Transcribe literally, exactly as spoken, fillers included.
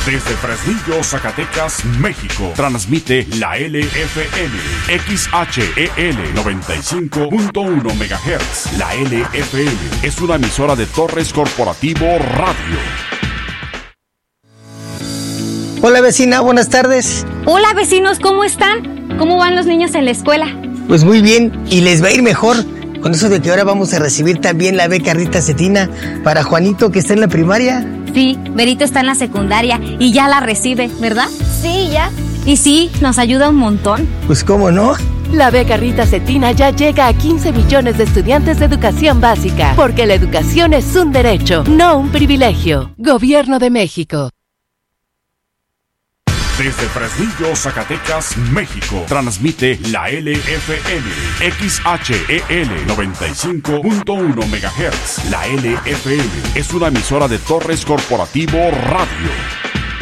Desde Fresnillo, Zacatecas, México, transmite la L F M, X H E L noventa y cinco punto uno megahertz. La L F M es una emisora de Torres Corporativo Radio. Hola vecina, buenas tardes. Hola vecinos, ¿cómo están? ¿Cómo van los niños en la escuela? Pues muy bien, y les va a ir mejor con eso de que ahora vamos a recibir también la beca Rita Cetina para Juanito, que está en la primaria. Sí, Berito está en la secundaria y ya la recibe, ¿verdad? Sí, ya. Y sí, nos ayuda un montón. Pues cómo no. La beca Rita Cetina ya llega a quince millones de estudiantes de educación básica, porque la educación es un derecho, no un privilegio. Gobierno de México. Desde Fresnillo, Zacatecas, México, transmite la L F M, X H E L noventa y cinco punto uno megahertz. La L F M es una emisora de Torres Corporativo Radio.